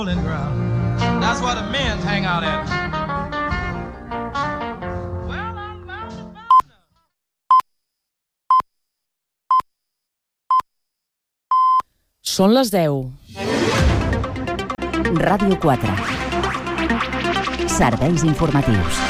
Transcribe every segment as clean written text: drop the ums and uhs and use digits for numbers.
That's where the men hang out at. Són les 10. Ràdio 4. Serveis informatius.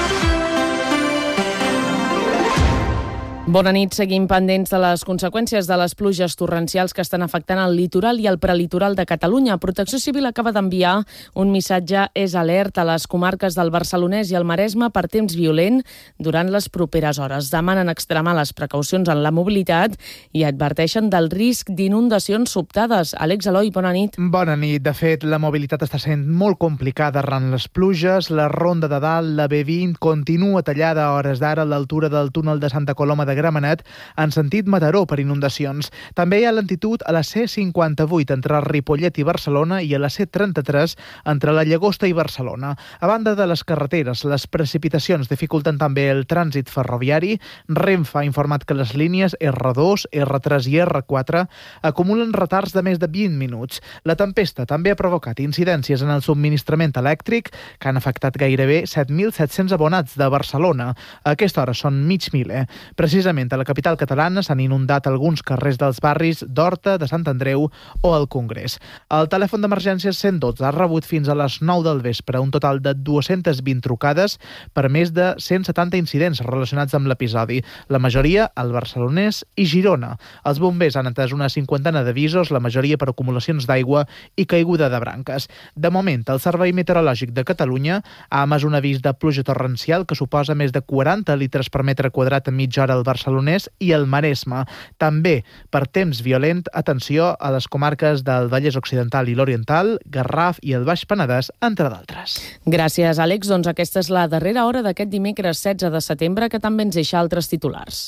Bona nit, seguim pendents de les conseqüències de les pluges torrencials que estan afectant el litoral i el prelitoral de Catalunya. Protecció Civil acaba d'enviar un missatge és-alert a les comarques del Barcelonès i el Maresme per temps violent durant les properes hores. Demanen extremar les precaucions en la mobilitat i adverteixen del risc d'inundacions sobtades. Àlex Eloi, bona nit. Bona nit. De fet, la mobilitat està sent molt complicada arran les pluges. La Ronda de Dalt, la B20, continua tallada a hores d'ara a l'altura del túnel de Santa Coloma de Gramenet en sentit Mataró per inundacions. També hi ha lentitud a la C58 entre Ripollet i Barcelona i a la C33 entre la Llagosta i Barcelona. A banda de les carreteres, les precipitacions dificulten també el trànsit ferroviari. Renfe ha informat que les línies R2, R3 i R4 acumulen retards de més de 20 minuts. La tempesta també ha provocat incidències en el subministrament elèctric que han afectat gairebé 7.700 abonats de Barcelona. A aquesta hora són mig miler. Precisament a la capital catalana s'han inundat alguns carrers dels barris d'Horta, de Sant Andreu o el Congrés. El telèfon d'emergències 112 ha rebut fins a les 9 del vespre un total de 220 trucades per més de 170 incidents relacionats amb l'episodi. La majoria al Barcelonès i Girona. Els bombers han atès una cinquantena d'avisos, la majoria per acumulacions d'aigua i caiguda de branques. De moment, el Servei Meteorològic de Catalunya ha emès un avís de pluja torrencial que suposa més de 40 litres per metre quadrat en mitja hora al Barcelonès i el Maresme. També, per temps violent, atenció a les comarques del Vallès Occidental i l'Oriental, Garraf i el Baix Penedès, entre d'altres. Gràcies, Àlex. Doncs aquesta és la darrera hora d'aquest dimecres 16 de setembre, que també ens deixa altres titulars.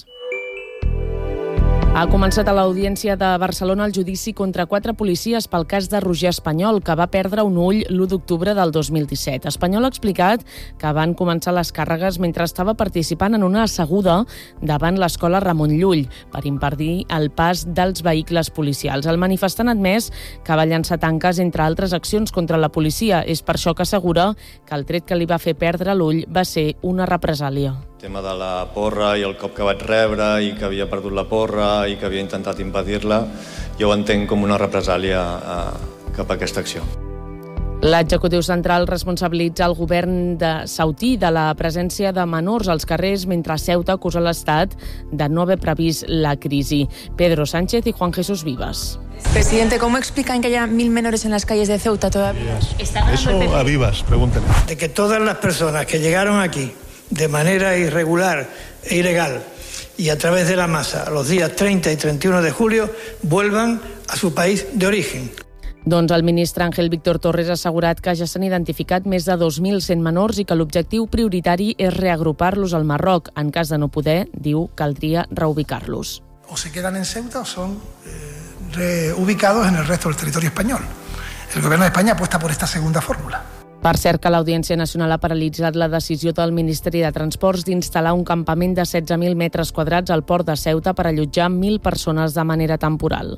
Ha començat a l'Audiència de Barcelona el judici contra 4 policies pel cas de Roger Espanyol, que va perdre un ull l'1 d'octubre del 2017. Espanyol ha explicat que van començar les càrregues mentre estava participant en una asseguda davant l'escola Ramon Llull per impedir el pas dels vehicles policials. El manifestant ha admès que va llançar tanques, entre altres accions contra la policia. És per això que assegura que el tret que li va fer perdre l'ull va ser una represàlia. El tema de la porra i el cop que vaig rebre i que havia perdut la porra i que havia intentat impedir-la, jo ho entenc com una represàlia cap a aquesta acció. L'executiu central responsabilitza el govern de Sautí de la presència de menors als carrers mentre Ceuta acusa l'Estat de no haver previst la crisi. Pedro Sánchez y Juan Jesús Vivas. Presidente, ¿cómo explican que haya 1.000 menores en las calles de Ceuta todavía? Eso a Vivas, pregúntenle. De que todas las personas que llegaron aquí de manera irregular e ilegal y a través de la masa los días 30 y 31 de julio vuelvan a su país de origen. Doncs el ministre Ángel Víctor Torres ha assegurat que ja s'han identificat més de 2.100 menors i que l'objectiu prioritari és reagrupar-los al Marroc. En cas de no poder, diu, caldria reubicar-los. O se quedan en Ceuta o son reubicados en el resto del territorio español. El gobierno de España apuesta por esta segunda fórmula. Per cert, que l'Audiència Nacional ha paralitzat la decisió del Ministeri de Transports d'instal·lar un campament de 16.000 metres quadrats al port de Ceuta per allotjar 1.000 persones de manera temporal.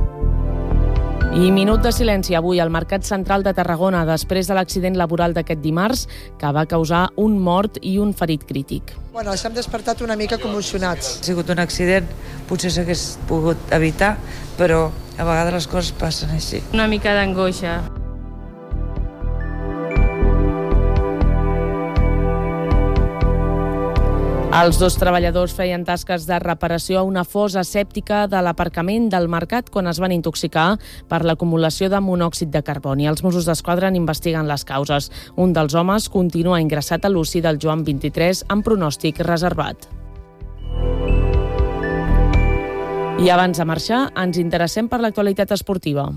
I minut de silenci avui al Mercat Central de Tarragona després de l'accident laboral d'aquest dimarts que va causar un mort i un ferit crític. Bueno, s'hem despertat una mica commocionats. Ha sigut un accident, potser s'hagués pogut evitar, però a vegades les coses passen així. Una mica d'angoixa. Els 2 treballadors feien tasques de reparació a una fossa sèptica de l'aparcament del mercat quan es van intoxicar per l'acumulació de monòxid de carboni. Els Mossos d'Esquadra investiguen les causes. Un dels homes continua ingressat a l'UCI del Joan 23 amb pronòstic reservat. I abans de marxar, ens interessem per l'actualitat esportiva.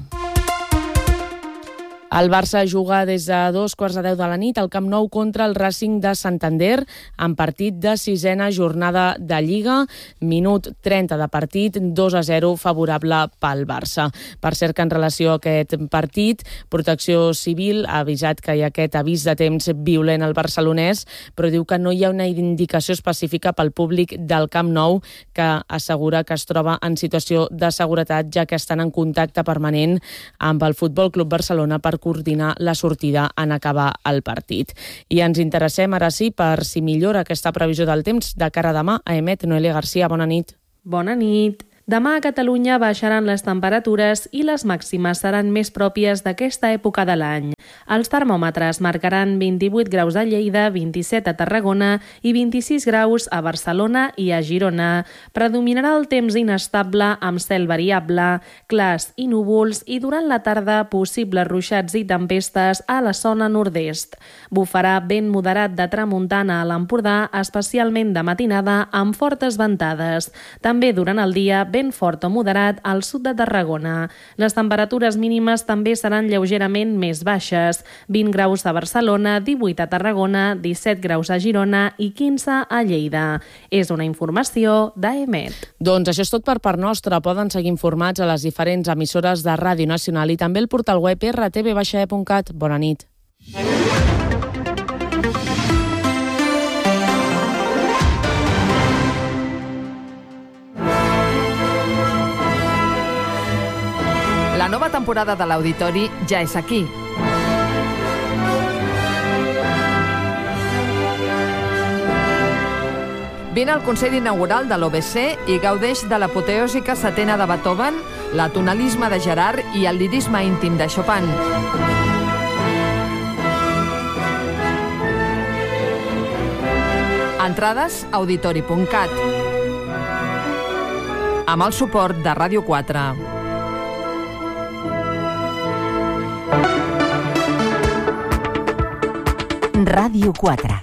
El Barça juga des de 2:15 de la nit al Camp Nou contra el Racing de Santander en partit de 6a jornada de Lliga. Minut 30 de partit, 2-0 favorable pel Barça. Per cert que en relació a aquest partit, Protecció Civil ha avisat que hi ha aquest avís de temps violent al barcelonès, però diu que no hi ha una indicació específica pel públic del Camp Nou, que assegura que es troba en situació de seguretat, ja que estan en contacte permanent amb el Futbol Club Barcelona per coordinar la sortida en acabar el partit. I ens interessem ara sí per si millora aquesta previsió del temps de cara a demà. A Emet, Noelia Garcia, bona nit. Bona nit. Demà a Catalunya baixaran les temperatures i les màximes seran més pròpies d'aquesta època de l'any. Els termòmetres marcaran 28 graus a Lleida, 27 a Tarragona i 26 graus a Barcelona i a Girona. Predominarà el temps inestable amb cel variable, clars i núvols i durant la tarda possibles ruixats i tempestes a la zona nord-est. Bufarà vent moderat de tramuntana a l'Empordà, especialment de matinada amb fortes ventades. També durant el dia vent fort o moderat al sud de Tarragona. Les temperatures mínimes també seran lleugerament més baixes. 20 graus a Barcelona, 18 a Tarragona, 17 graus a Girona i 15 a Lleida. És una informació d'Emet. Doncs això és tot per part nostra. Poden seguir informats a les diferents emissores de Ràdio Nacional i també el portal web rtv-e.cat. Bona nit. La nova temporada de l'Auditori ja és aquí. Vine al Consell Inaugural de l'OBC i gaudeix de l'apoteòsica setena de Beethoven, l'atonalisme de Gerard i el lirisme íntim de Chopin. Entrades auditori.cat. Amb el suport de Ràdio 4. Ràdio 4.